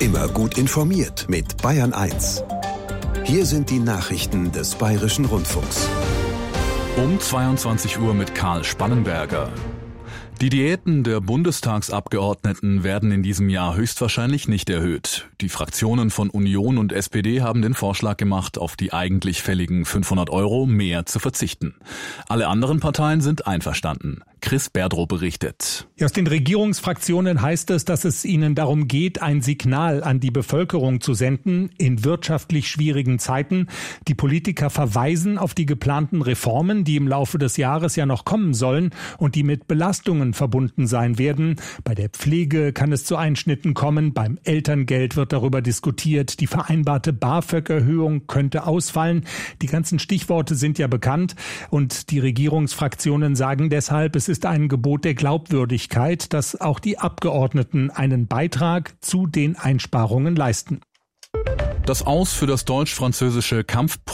Immer gut informiert mit Bayern 1. Hier sind die Nachrichten des Bayerischen Rundfunks. Um 22 Uhr mit Karl Spannenberger. Die Diäten der Bundestagsabgeordneten werden in diesem Jahr höchstwahrscheinlich nicht erhöht. Die Fraktionen von Union und SPD haben den Vorschlag gemacht, auf die eigentlich fälligen 500 € mehr zu verzichten. Alle anderen Parteien sind einverstanden. Chris Berdrow berichtet. Aus den Regierungsfraktionen heißt es, dass es ihnen darum geht, ein Signal an die Bevölkerung zu senden in wirtschaftlich schwierigen Zeiten. Die Politiker verweisen auf die geplanten Reformen, die im Laufe des Jahres ja noch kommen sollen und die mit Belastungen verbunden sein werden. Bei der Pflege kann es zu Einschnitten kommen, beim Elterngeld wird darüber diskutiert, die vereinbarte BAföG-Erhöhung könnte ausfallen. Die ganzen Stichworte sind ja bekannt und die Regierungsfraktionen sagen deshalb, es ist ein Gebot der Glaubwürdigkeit, dass auch die Abgeordneten einen Beitrag zu den Einsparungen leisten. Das Aus für das deutsch-französische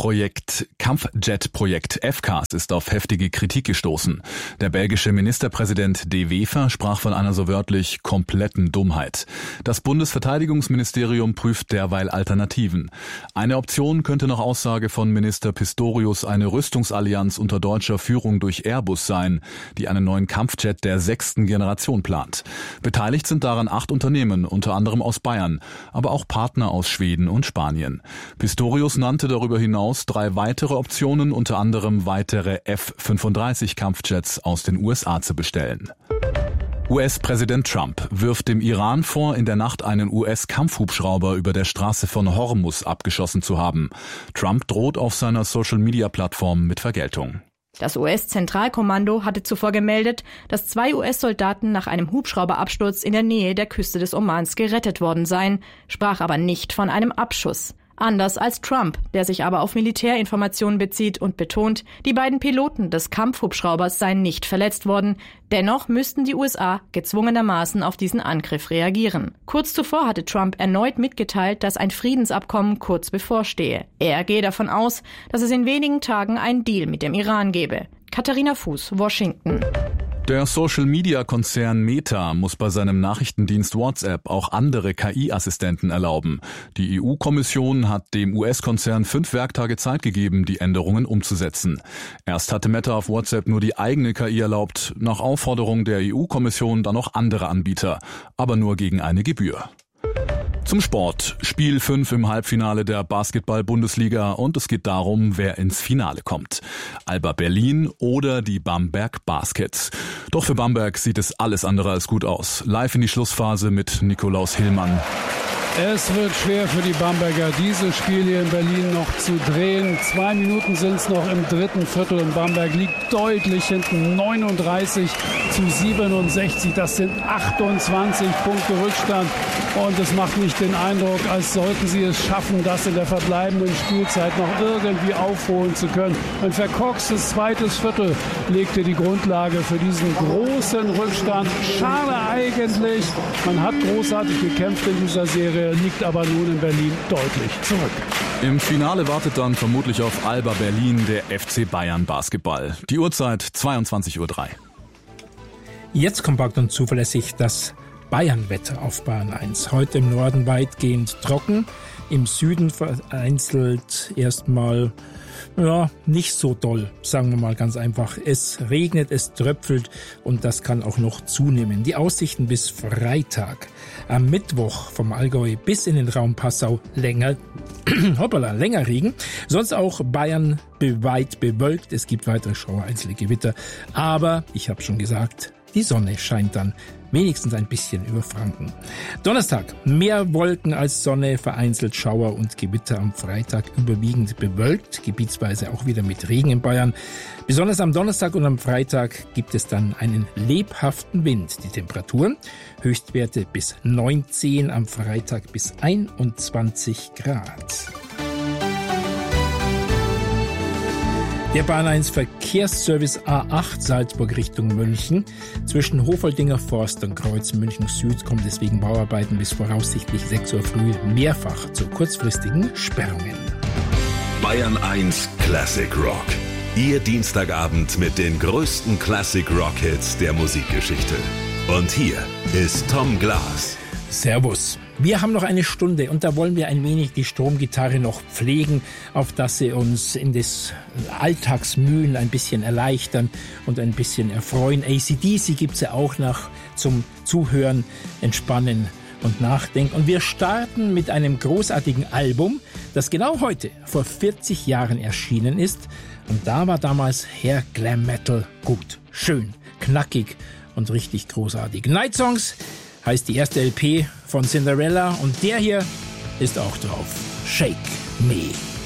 Kampfjet-Projekt FCAS ist auf heftige Kritik gestoßen. Der belgische Ministerpräsident De Wever sprach von einer so wörtlich kompletten Dummheit. Das Bundesverteidigungsministerium prüft derweil Alternativen. Eine Option könnte nach Aussage von Minister Pistorius eine Rüstungsallianz unter deutscher Führung durch Airbus sein, die einen neuen Kampfjet der 6. Generation plant. Beteiligt sind daran 8 Unternehmen, unter anderem aus Bayern, aber auch Partner aus Schweden und Spanien. Pistorius nannte darüber hinaus 3 weitere Optionen, unter anderem weitere F-35 Kampfjets aus den USA zu bestellen. US-Präsident Trump wirft dem Iran vor, in der Nacht einen US-Kampfhubschrauber über der Straße von Hormuz abgeschossen zu haben. Trump droht auf seiner Social-Media-Plattform mit Vergeltung. Das US-Zentralkommando hatte zuvor gemeldet, dass 2 US-Soldaten nach einem Hubschrauberabsturz in der Nähe der Küste des Omans gerettet worden seien, sprach aber nicht von einem Abschuss. Anders als Trump, der sich aber auf Militärinformationen bezieht und betont, die beiden Piloten des Kampfhubschraubers seien nicht verletzt worden. Dennoch müssten die USA gezwungenermaßen auf diesen Angriff reagieren. Kurz zuvor hatte Trump erneut mitgeteilt, dass ein Friedensabkommen kurz bevorstehe. Er gehe davon aus, dass es in wenigen Tagen einen Deal mit dem Iran gebe. Katharina Fuß, Washington. Der Social-Media-Konzern Meta muss bei seinem Nachrichtendienst WhatsApp auch andere KI-Assistenten erlauben. Die EU-Kommission hat dem US-Konzern 5 Werktage Zeit gegeben, die Änderungen umzusetzen. Erst hatte Meta auf WhatsApp nur die eigene KI erlaubt, nach Aufforderung der EU-Kommission dann noch andere Anbieter, aber nur gegen eine Gebühr. Zum Sport. Spiel 5 im Halbfinale der Basketball-Bundesliga und es geht darum, wer ins Finale kommt. Alba Berlin oder die Bamberg Baskets. Doch für Bamberg sieht es alles andere als gut aus. Live in die Schlussphase mit Nikolaus Hillmann. Es wird schwer für die Bamberger, dieses Spiel hier in Berlin noch zu drehen. 2 Minuten sind es noch im 3. Viertel und Bamberg liegt deutlich hinten, 39-67. Das sind 28 Punkte Rückstand und es macht nicht den Eindruck, als sollten sie es schaffen, das in der verbleibenden Spielzeit noch irgendwie aufholen zu können. Ein verkorkstes 2. Viertel legte die Grundlage für diesen großen Rückstand. Schade eigentlich, man hat großartig gekämpft in dieser Serie, liegt aber nun in Berlin deutlich zurück. Im Finale wartet dann vermutlich auf Alba Berlin der FC Bayern Basketball. Die Uhrzeit 22:03 Uhr. Jetzt kompakt und zuverlässig das Bayern-Wetter auf Bayern 1. Heute im Norden weitgehend trocken, im Süden vereinzelt erstmal nicht so doll, sagen wir mal ganz einfach. Es regnet, es tröpfelt und das kann auch noch zunehmen. Die Aussichten bis Freitag. Am Mittwoch vom Allgäu bis in den Raum Passau länger Regen. Sonst auch Bayern weit bewölkt. Es gibt weitere Schauer, einzelne Gewitter. Aber, ich habe schon gesagt, die Sonne scheint dann wenigstens ein bisschen über Franken. Donnerstag, mehr Wolken als Sonne, vereinzelt Schauer und Gewitter. Am Freitag überwiegend bewölkt, gebietsweise auch wieder mit Regen in Bayern. Besonders am Donnerstag und am Freitag gibt es dann einen lebhaften Wind. Die Temperaturen, Höchstwerte bis 19, am Freitag bis 21 Grad. Der Bahn 1 Verkehrsservice A8 Salzburg Richtung München. Zwischen Hofoldinger Forst und Kreuz München Süd kommt es wegen Bauarbeiten bis voraussichtlich 6 Uhr früh mehrfach zu kurzfristigen Sperrungen. Bayern 1 Classic Rock. Ihr Dienstagabend mit den größten Classic Rock Hits der Musikgeschichte. Und hier ist Tom Glas. Servus. Wir haben noch eine Stunde und da wollen wir ein wenig die Stromgitarre noch pflegen, auf dass sie uns in des Alltagsmühen ein bisschen erleichtern und ein bisschen erfreuen. AC/DC gibt's ja auch noch zum Zuhören, Entspannen und Nachdenken. Und wir starten mit einem großartigen Album, das genau heute vor 40 Jahren erschienen ist. Und da war damals Hair Glam Metal gut, schön, knackig und richtig großartig. Night Songs heißt die erste LP von Cinderella und der hier ist auch drauf. Shake Me.